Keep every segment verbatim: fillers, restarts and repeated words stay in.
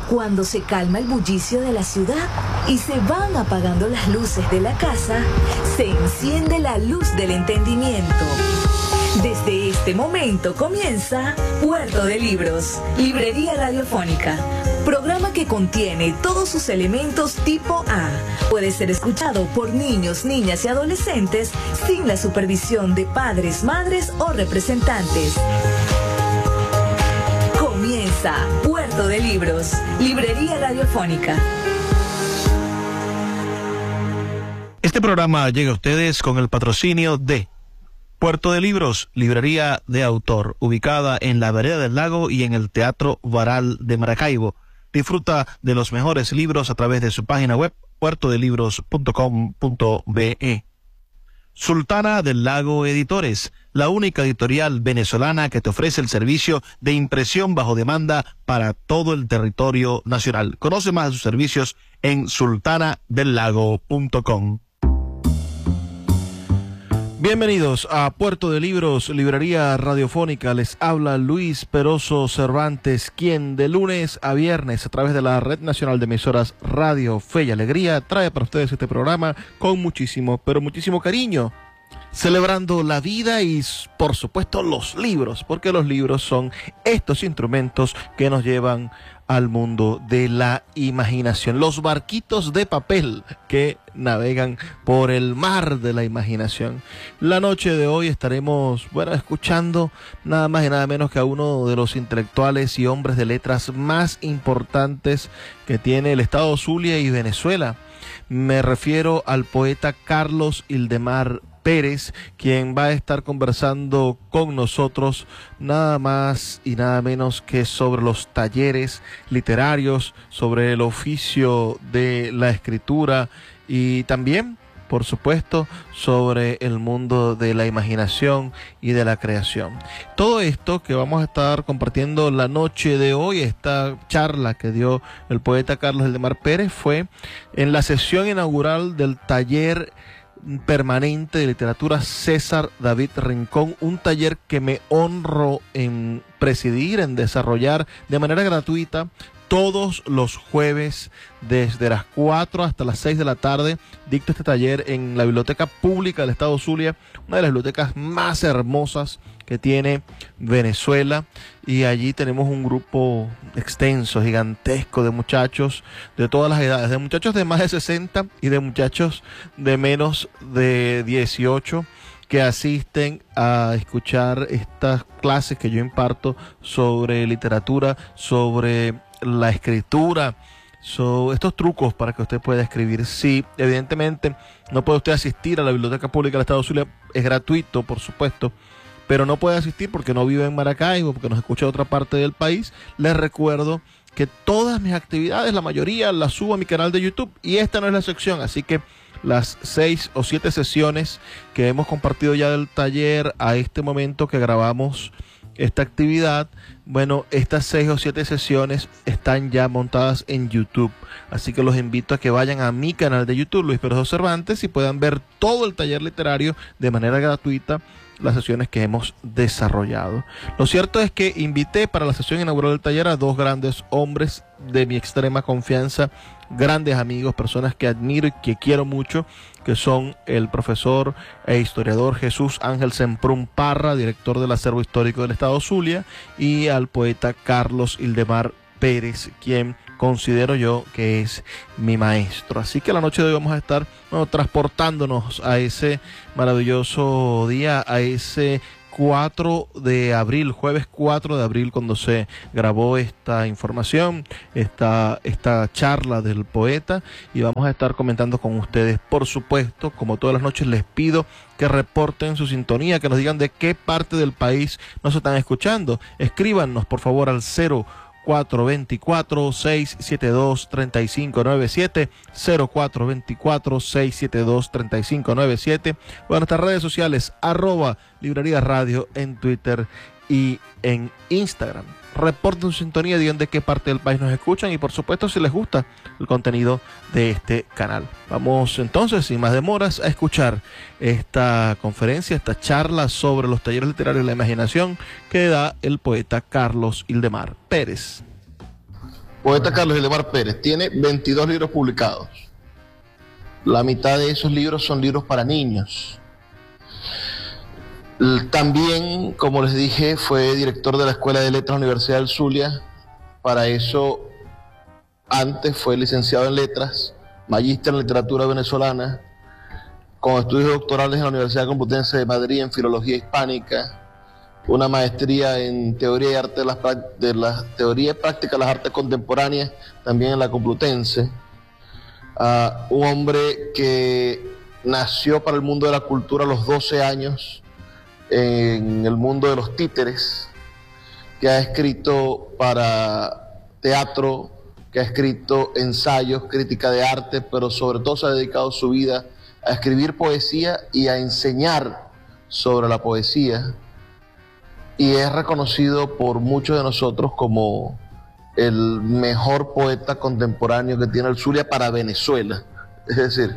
Cuando se calma el bullicio de la ciudad y se van apagando las luces de la casa, se enciende la luz del entendimiento. Desde este momento comienza Puerto de Libros, librería radiofónica. Programa que contiene todos sus elementos tipo A. Puede ser escuchado por niños, niñas y adolescentes sin la supervisión de padres, madres o representantes. Comienza Puerto de Libros, librería radiofónica. Este programa llega a ustedes con el patrocinio de Puerto de Libros, librería de autor, ubicada en la Vereda del Lago y en el Teatro Varal de Maracaibo. Disfruta de los mejores libros a través de su página web, puerto de libros punto com punto be. Sultana del Lago Editores, la única editorial venezolana que te ofrece el servicio de impresión bajo demanda para todo el territorio nacional. Conoce más de sus servicios en sultana del lago punto com. Bienvenidos a Puerto de Libros, librería radiofónica. Les habla Luis Peroso Cervantes, quien de lunes a viernes a través de la Red Nacional de Emisoras Radio Fe y Alegría trae para ustedes este programa con muchísimo, pero muchísimo cariño, celebrando la vida y por supuesto los libros, porque los libros son estos instrumentos que nos llevan al mundo de la imaginación, los barquitos de papel que navegan por el mar de la imaginación. La noche de hoy estaremos, bueno, escuchando nada más y nada menos que a uno de los intelectuales y hombres de letras más importantes que tiene el estado Zulia y Venezuela. Me refiero al poeta Carlos Ildemar Pérez, quien va a estar conversando con nosotros nada más y nada menos que sobre los talleres literarios, sobre el oficio de la escritura y también, por supuesto, sobre el mundo de la imaginación y de la creación. Todo esto que vamos a estar compartiendo la noche de hoy, esta charla que dio el poeta Carlos Ildemar Pérez, fue en la sesión inaugural del taller permanente de literatura César David Rincón, un taller que me honro en presidir, en desarrollar de manera gratuita todos los jueves desde las cuatro hasta las seis de la tarde. Dicto este taller en la Biblioteca Pública del Estado Zulia, una de las bibliotecas más hermosas que tiene Venezuela, y allí tenemos un grupo extenso, gigantesco de muchachos de todas las edades, de muchachos de más de sesenta y de muchachos de menos de dieciocho que asisten a escuchar estas clases que yo imparto sobre literatura, sobre la escritura, so, estos trucos para que usted pueda escribir. Sí, evidentemente no puede usted asistir a la Biblioteca Pública del Estado Zulia, es gratuito, por supuesto, pero no puede asistir porque no vive en Maracaibo, porque nos escucha de otra parte del país. Les recuerdo que todas mis actividades, la mayoría, las subo a mi canal de YouTube, y esta no es la sección, así que las seis o siete sesiones que hemos compartido ya del taller a este momento que grabamos esta actividad, bueno, estas seis o siete sesiones están ya montadas en YouTube, así que los invito a que vayan a mi canal de YouTube, Luis Peroso Cervantes, y puedan ver todo el taller literario de manera gratuita, las sesiones que hemos desarrollado. Lo cierto es que invité para la sesión inaugural del taller a dos grandes hombres de mi extrema confianza, grandes amigos, personas que admiro y que quiero mucho, que son el profesor e historiador Jesús Ángel Semprún Parra, director del Acervo Histórico del Estado Zulia, y al poeta Carlos Ildemar Pérez, quien considero yo que es mi maestro. Así que la noche de hoy vamos a estar, bueno, transportándonos a ese maravilloso día, a ese cuatro de abril, jueves cuatro de abril, cuando se grabó esta información, esta, esta charla del poeta, y vamos a estar comentando con ustedes. Por supuesto, como todas las noches, les pido que reporten su sintonía, que nos digan de qué parte del país nos están escuchando. Escríbanos, por favor, al cero cuatro dos cuatro, seis siete dos, tres cinco nueve siete, cero cuatro dos cuatro, seis siete dos, tres cinco nueve siete, o en nuestras redes sociales, arroba Librería Radio en Twitter y en Instagram. Reporten su sintonía, digan de qué parte del país nos escuchan y por supuesto si les gusta el contenido de este canal. Vamos entonces, sin más demoras, a escuchar esta conferencia, esta charla sobre los talleres literarios de la imaginación que da el poeta Carlos Ildemar Pérez. poeta Carlos Gildemar Pérez, tiene veintidós libros publicados. La mitad de esos libros son libros para niños. También, como les dije, fue director de la Escuela de Letras de la Universidad del Zulia. Para eso, antes fue licenciado en Letras, magíster en Literatura Venezolana, con estudios doctorales en la Universidad Complutense de Madrid en Filología Hispánica, una maestría en Teoría y Arte de las, de la Teoría y Práctica de las Artes Contemporáneas, también en la Complutense. Uh, un hombre que nació para el mundo de la cultura a los doce años, en el mundo de los títeres, que ha escrito para teatro, que ha escrito ensayos, crítica de arte, pero sobre todo se ha dedicado su vida a escribir poesía y a enseñar sobre la poesía, y es reconocido por muchos de nosotros como el mejor poeta contemporáneo que tiene el Zulia para Venezuela. Es decir,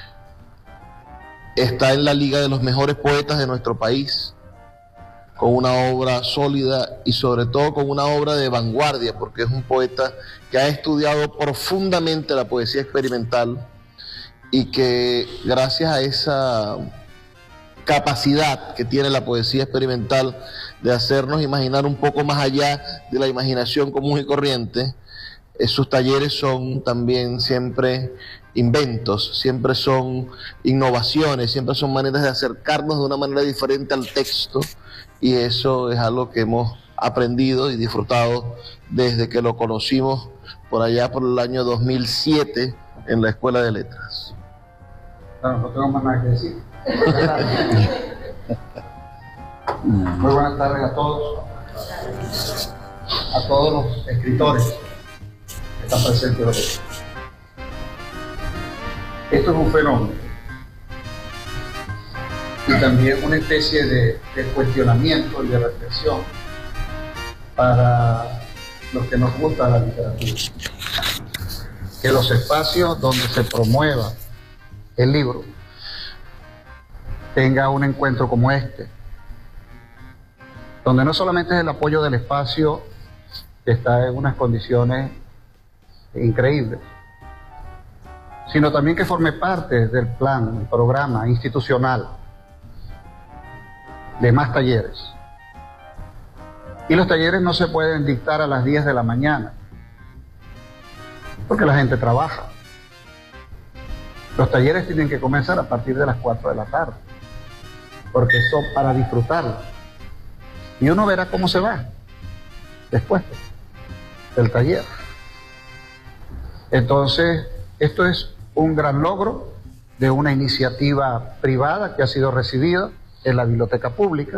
está en la liga de los mejores poetas de nuestro país, con una obra sólida y sobre todo con una obra de vanguardia, porque es un poeta que ha estudiado profundamente la poesía experimental y que gracias a esa capacidad que tiene la poesía experimental de hacernos imaginar un poco más allá de la imaginación común y corriente, eh, sus talleres son también siempre inventos, siempre son innovaciones, siempre son maneras de acercarnos de una manera diferente al texto, y eso es algo que hemos aprendido y disfrutado desde que lo conocimos por allá por el año dos mil siete en la Escuela de Letras. Bueno, no tengo más nada que decir. Muy buenas tardes a todos, a todos los escritores que están presentes hoy. Esto es un fenómeno y también una especie de, de cuestionamiento y de reflexión para los que nos gusta la literatura. Que los espacios donde se promueva el libro tenga un encuentro como este, donde no solamente es el apoyo del espacio, que está en unas condiciones increíbles, sino también que forme parte del plan, el programa institucional de más talleres. Y los talleres no se pueden dictar a las diez de la mañana, porque la gente trabaja. Los talleres tienen que comenzar a partir de las cuatro de la tarde, porque son para disfrutarlo. Y uno verá cómo se va después del taller. Entonces, esto es un gran logro de una iniciativa privada que ha sido recibida en la biblioteca pública,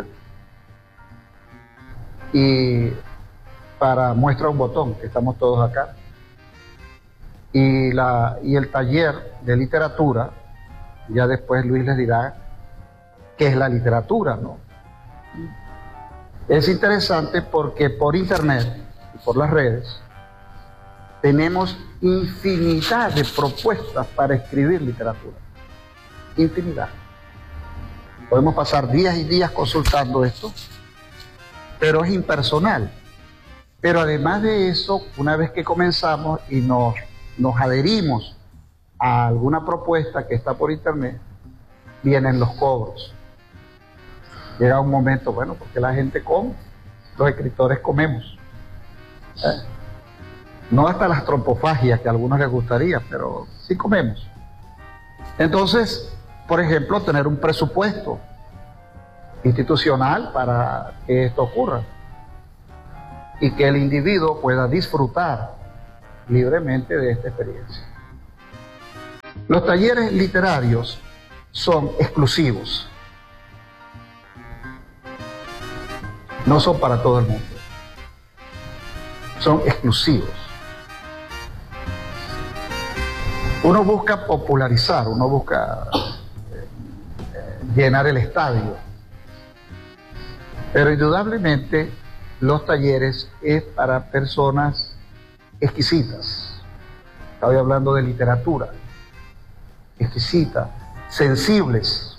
y para muestra un botón, que estamos todos acá, y, la, y el taller de literatura, ya después Luis les dirá qué es la literatura, ¿no? Es interesante porque por internet y por las redes tenemos infinidad de propuestas para escribir literatura, infinidad. Podemos pasar días y días consultando esto, pero es impersonal. Pero además de eso, una vez que comenzamos y nos, nos adherimos a alguna propuesta que está por internet, vienen los cobros. Llega un momento, bueno, porque la gente come, los escritores comemos. ¿Eh? No hasta las tropofagias que a algunos les gustaría, pero sí comemos. Entonces, por ejemplo, tener un presupuesto institucional para que esto ocurra y que el individuo pueda disfrutar libremente de esta experiencia. Los talleres literarios son exclusivos, no son para todo el mundo, son exclusivos. Uno busca popularizar, uno busca eh, llenar el estadio, pero indudablemente los talleres es para personas exquisitas. Estoy hablando de literatura, exquisita, sensibles,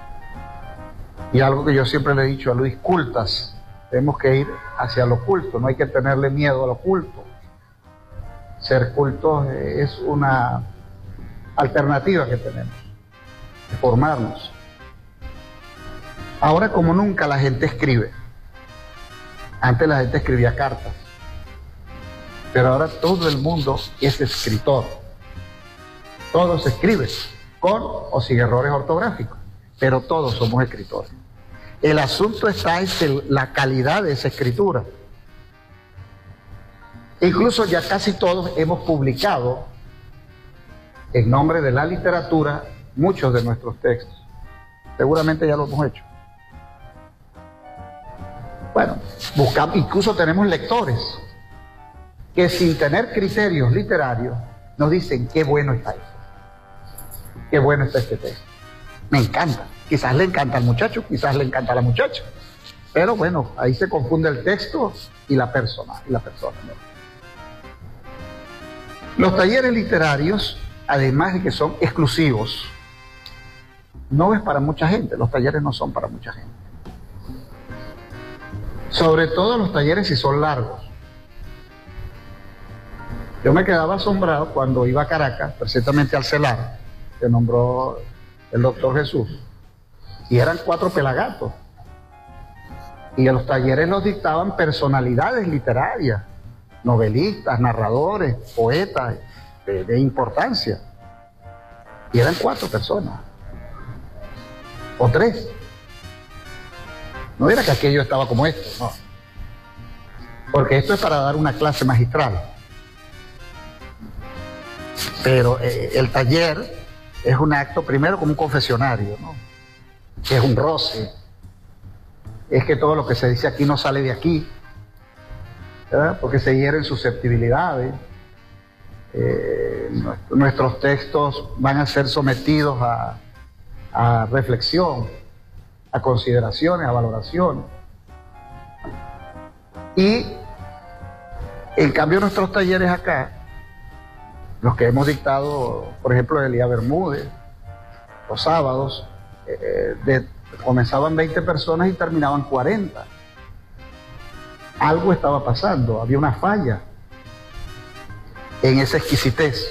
y algo que yo siempre le he dicho a Luis, cultas. Tenemos que ir hacia lo oculto, no hay que tenerle miedo a lo oculto. Ser cultos es una alternativa que tenemos, de formarnos. Ahora como nunca la gente escribe. Antes la gente escribía cartas, pero ahora todo el mundo es escritor. Todos escriben, con o sin errores ortográficos, pero todos somos escritores. El asunto está en la calidad de esa escritura. Incluso ya casi todos hemos publicado en nombre de la literatura muchos de nuestros textos. Seguramente ya lo hemos hecho. Bueno, buscamos, incluso tenemos lectores que sin tener criterios literarios nos dicen qué bueno está esto, qué bueno está este texto. Me encanta. Quizás le encanta al muchacho, quizás le encanta a la muchacha. Pero bueno, ahí se confunde el texto y la persona. Y la persona, ¿no? Los talleres literarios, además de que son exclusivos, no es para mucha gente. Los talleres no son para mucha gente. Sobre todo los talleres si son largos. Yo me quedaba asombrado cuando iba a Caracas, precisamente al CELAR, que nombró el doctor Jesús, y eran cuatro pelagatos. Y en los talleres nos dictaban personalidades literarias, novelistas, narradores, poetas de, de importancia. Y eran cuatro personas. O tres. No era que aquello estaba como esto, no. Porque esto es para dar una clase magistral. Pero eh, el taller es un acto primero como un confesionario, ¿no? Que es un roce. Es que todo lo que se dice aquí no sale de aquí, ¿verdad? Porque se hieren susceptibilidades. Eh, nuestros textos van a ser sometidos a, a reflexión, a consideraciones, a valoraciones. Y en cambio nuestros talleres acá, los que hemos dictado, por ejemplo, Elías Bermúdez, los sábados, eh, de, comenzaban veinte personas y terminaban cuarenta. Algo estaba pasando, había una falla en esa exquisitez.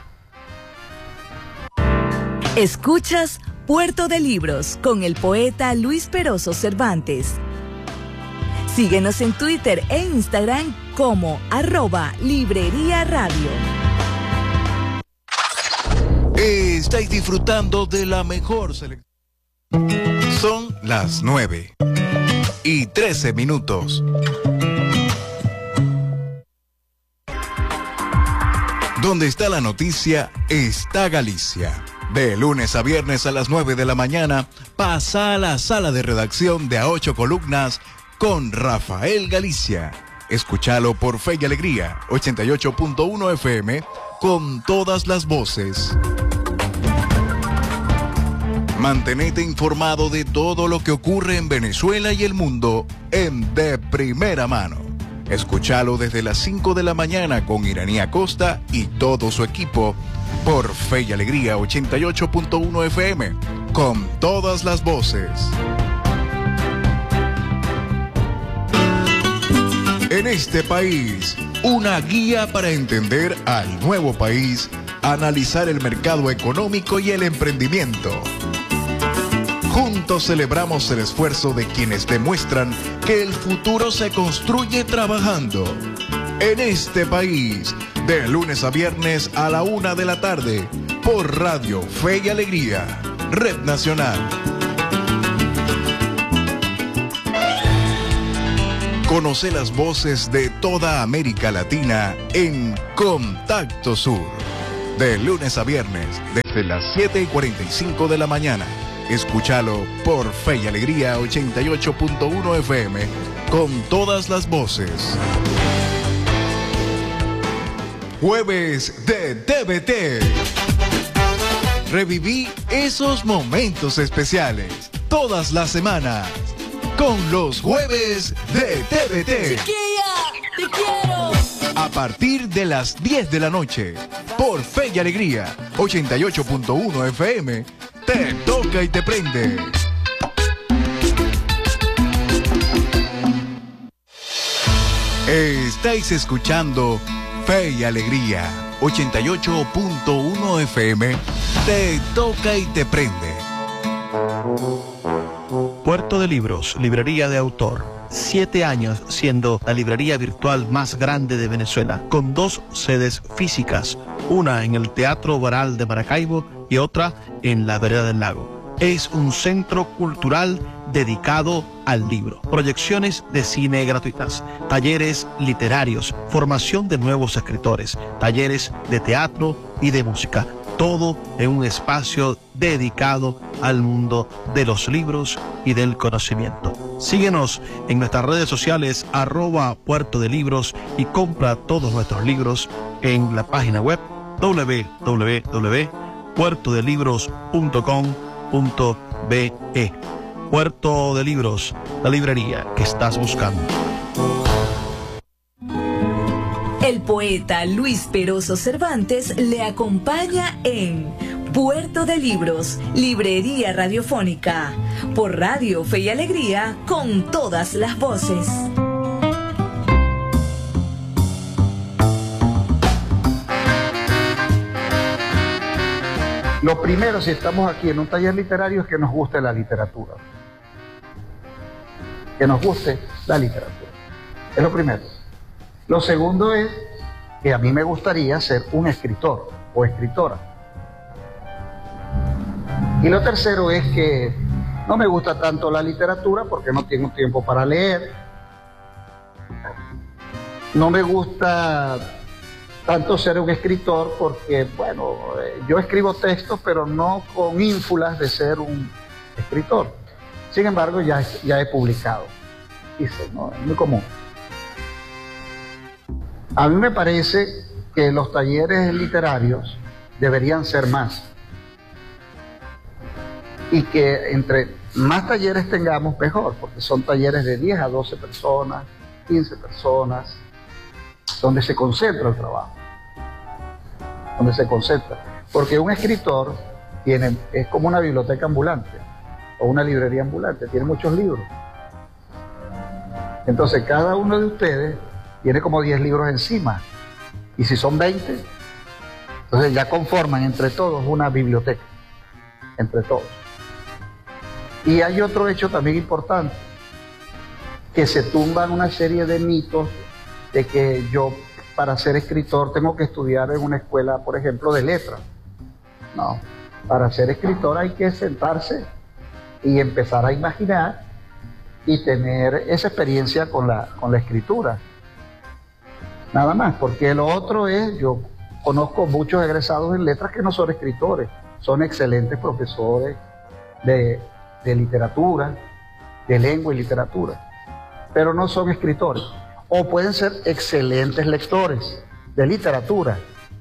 Escuchas Puerto de Libros con el poeta Luis Peroso Cervantes. Síguenos en Twitter e Instagram como arroba Librería Radio. Estáis disfrutando de la mejor selección. Son las nueve y trece minutos. Donde está la noticia, está Galicia. De lunes a viernes a las nueve de la mañana, pasa a la sala de redacción de A Ocho Columnas con Rafael Galicia. Escúchalo por Fe y Alegría, ochenta y ocho punto uno F M, con todas las voces. Mantenete informado de todo lo que ocurre en Venezuela y el mundo en de primera mano. Escúchalo desde las cinco de la mañana con Iraní Acosta y todo su equipo por Fe y Alegría ochenta y ocho punto uno F M, con todas las voces. En este país, una guía para entender al nuevo país, analizar el mercado económico y el emprendimiento. Juntos celebramos el esfuerzo de quienes demuestran que el futuro se construye trabajando. En este país, de lunes a viernes a la una de la tarde, por Radio Fe y Alegría, Red Nacional. Conoce las voces de toda América Latina en Contacto Sur. De lunes a viernes, desde las siete y cuarenta y cinco de la mañana. Escúchalo por Fe y Alegría ochenta y ocho punto uno F M, con todas las voces. Jueves de T V T. Reviví esos momentos especiales todas las semanas con los Jueves de T V T. Chiquilla, te quiero. A partir de las diez de la noche, por Fe y Alegría ochenta y ocho punto uno F M, te toca y te prende. Estáis escuchando Fe y Alegría, ochenta y ocho punto uno F M, te toca y te prende. Puerto de Libros, librería de autor. Siete años siendo la librería virtual más grande de Venezuela, con dos sedes físicas, una en el Teatro Baral de Maracaibo y otra en la Vereda del Lago. Es un centro cultural dedicado al libro. Proyecciones de cine gratuitas, talleres literarios, formación de nuevos escritores, talleres de teatro y de música. Todo en un espacio dedicado al mundo de los libros y del conocimiento. Síguenos en nuestras redes sociales, arroba Puerto de Libros, y compra todos nuestros libros en la página web doble u doble u doble u punto puerto de libros punto com punto be. Puerto de Libros, la librería que estás buscando. El poeta Luis Peroso Cervantes le acompaña en Puerto de Libros, librería radiofónica, por Radio Fe y Alegría, con todas las voces. Lo primero, si estamos aquí en un taller literario, es que nos guste la literatura. Que nos guste la literatura. Es lo primero. Lo segundo es que a mí me gustaría ser un escritor o escritora. Y lo tercero es que no me gusta tanto la literatura porque no tengo tiempo para leer. No me gusta tanto ser un escritor porque, bueno, yo escribo textos, pero no con ínfulas de ser un escritor. Sin embargo, ya, ya he publicado. Dice, ¿no? Es muy común. A mí me parece que los talleres literarios deberían ser más. Y que entre más talleres tengamos, mejor, porque son talleres de diez a doce personas, quince personas, donde se concentra el trabajo. Donde se concentra. Porque un escritor tiene, es como una biblioteca ambulante o una librería ambulante, tiene muchos libros. Entonces cada uno de ustedes tiene como diez libros encima. Y si son veinte, entonces ya conforman entre todos una biblioteca. Entre todos. Y hay otro hecho también importante, que se tumban una serie de mitos de que yo, para ser escritor, tengo que estudiar en una escuela, por ejemplo, de letras. No, para ser escritor hay que sentarse y empezar a imaginar y tener esa experiencia con la, con la escritura. Nada más, porque lo otro es, yo conozco muchos egresados en letras que no son escritores, son excelentes profesores de, de literatura, de lengua y literatura, pero no son escritores. O pueden ser excelentes lectores de literatura,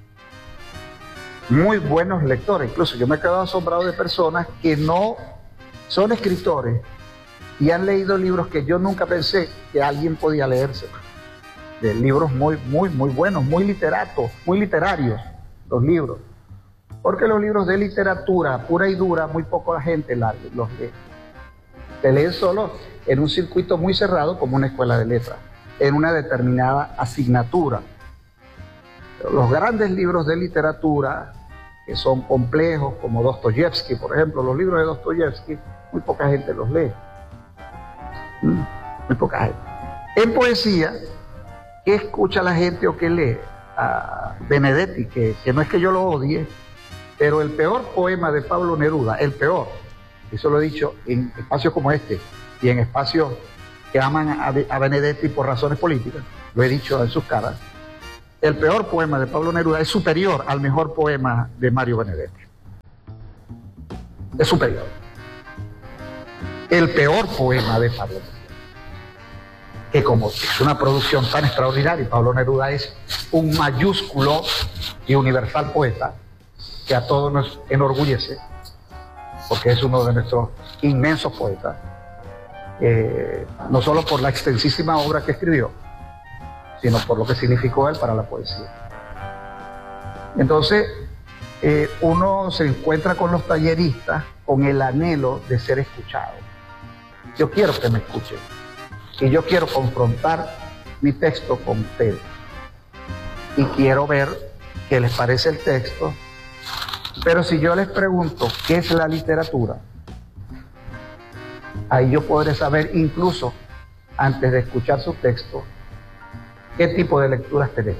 muy buenos lectores. Incluso yo me he quedado asombrado de personas que no son escritores y han leído libros que yo nunca pensé que alguien podía leerse. De libros muy, muy, muy buenos, muy literatos, muy literarios, los libros. Porque los libros de literatura pura y dura, muy poca gente la, los lee. Se leen solo en un circuito muy cerrado, como una escuela de letras, en una determinada asignatura. Pero los grandes libros de literatura, que son complejos, como Dostoyevsky, por ejemplo, los libros de Dostoyevsky, muy poca gente los lee. Muy poca gente. En poesía, ¿qué escucha la gente o qué lee? A Benedetti, que, que no es que yo lo odie, pero el peor poema de Pablo Neruda, el peor, eso lo he dicho en espacios como este y en espacios que aman a, a Benedetti por razones políticas, lo he dicho en sus caras, el peor poema de Pablo Neruda es superior al mejor poema de Mario Benedetti. Es superior. El peor poema de Pablo Neruda, que como es una producción tan extraordinaria, y Pablo Neruda es un mayúsculo y universal poeta, que a todos nos enorgullece, porque es uno de nuestros inmensos poetas, eh, no solo por la extensísima obra que escribió, sino por lo que significó él para la poesía. Entonces, eh, uno se encuentra con los talleristas con el anhelo de ser escuchado. Yo quiero que me escuchen, y yo quiero confrontar mi texto con ustedes. y quiero ver qué les parece el texto. Pero si yo les pregunto qué es la literatura, ahí yo podré saber, incluso antes de escuchar su texto, qué tipo de lecturas tenemos.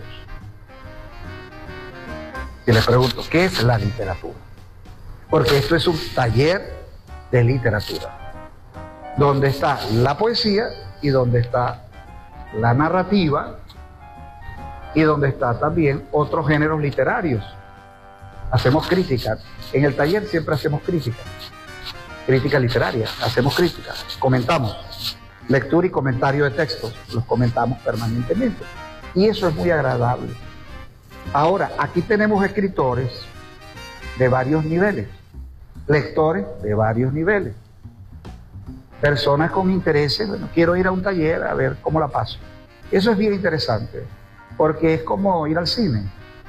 Si les pregunto qué es la literatura, porque esto es un taller de literatura, donde está la poesía y donde está la narrativa y donde está también otros géneros literarios. Hacemos crítica. En el taller siempre hacemos crítica. Crítica literaria. Hacemos crítica. Comentamos. Lectura y comentario de textos. Los comentamos permanentemente. Y eso es muy agradable. Ahora, aquí tenemos escritores de varios niveles. Lectores de varios niveles. Personas con intereses. Bueno, quiero ir a un taller a ver cómo la paso. Eso es bien interesante. Porque es como ir al cine.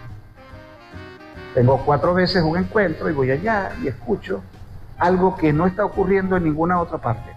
Tengo cuatro veces un encuentro y voy allá y escucho algo que no está ocurriendo en ninguna otra parte.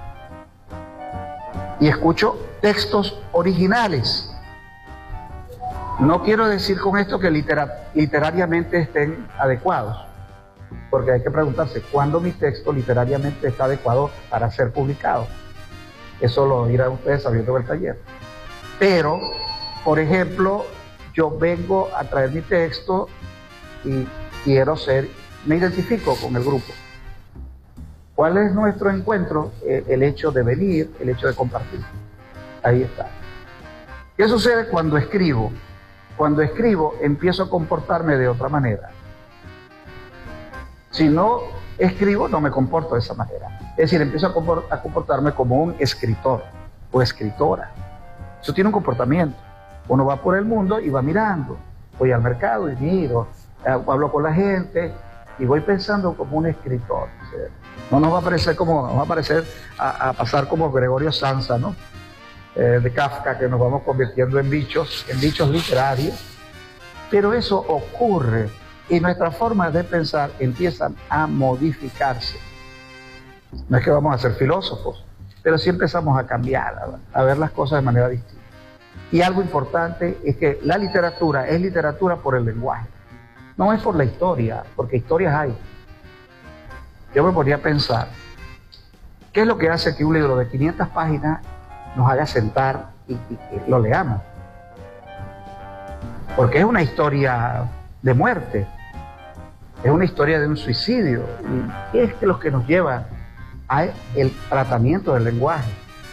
Y escucho textos originales. No quiero decir con esto que litera, literariamente estén adecuados, porque hay que preguntarse, ¿cuándo mi texto literariamente está adecuado para ser publicado? Eso lo dirán ustedes sabiendo del taller. Pero, por ejemplo, yo vengo a traer mi texto y quiero ser, me identifico con el grupo. ¿Cuál es nuestro encuentro? El, el hecho de venir, el hecho de compartir. Ahí está. ¿Qué sucede cuando escribo? Cuando escribo empiezo a comportarme de otra manera. Si no escribo, no me comporto de esa manera. Es decir, empiezo a comportarme como un escritor o escritora. Eso tiene un comportamiento. Uno va por el mundo y va mirando. Voy al mercado y miro, hablo con la gente y voy pensando como un escritor. No nos va a parecer como, nos va a parecer a, a pasar como Gregorio Samsa, ¿no? Eh, de Kafka, que nos vamos convirtiendo en bichos, en bichos literarios. Pero eso ocurre y nuestras formas de pensar empiezan a modificarse. No es que vamos a ser filósofos, pero sí empezamos a cambiar, a, a ver las cosas de manera distinta. Y algo importante es que la literatura es literatura por el lenguaje. No es por la historia, porque historias hay. Yo me ponía a pensar, ¿qué es lo que hace que un libro de quinientas páginas nos haga sentar y, y, y lo leamos? Porque es una historia de muerte, es una historia de un suicidio. ¿Y qué es que lo que nos lleva al tratamiento del lenguaje?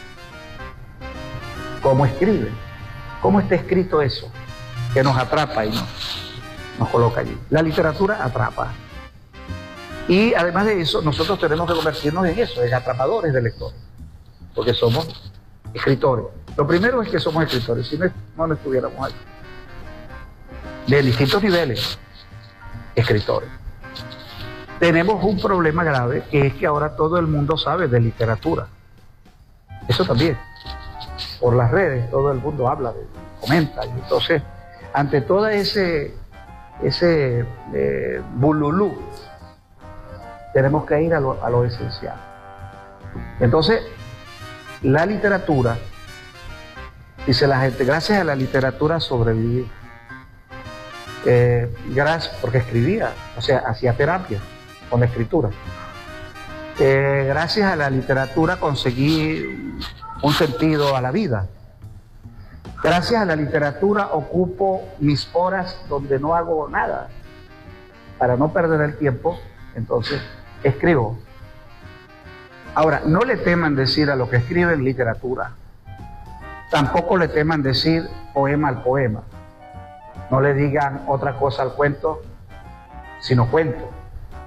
¿Cómo escribe? ¿Cómo está escrito eso? Que nos atrapa y nos, nos coloca allí. La literatura atrapa. Y además de eso, nosotros tenemos que convertirnos en eso, en atrapadores de lectores. Porque somos escritores. Lo primero es que somos escritores, si no, no, no estuviéramos ahí. De distintos niveles, escritores. Tenemos un problema grave, que es que ahora todo el mundo sabe de literatura. Eso también. Por las redes, todo el mundo habla, de, comenta. Y entonces, ante todo ese, ese eh, bululú, tenemos que ir a lo, a lo esencial. Entonces, la literatura, dice la gente, gracias a la literatura sobreviví. Eh, gracias, porque escribía, o sea, hacía terapia con la escritura. Eh, gracias a la literatura conseguí un sentido a la vida. Gracias a la literatura ocupo mis horas donde no hago nada. Para no perder el tiempo, entonces escribo. Ahora, no le teman decir a lo que escriben literatura. Tampoco le teman decir poema al poema. No le digan otra cosa al cuento, sino cuento.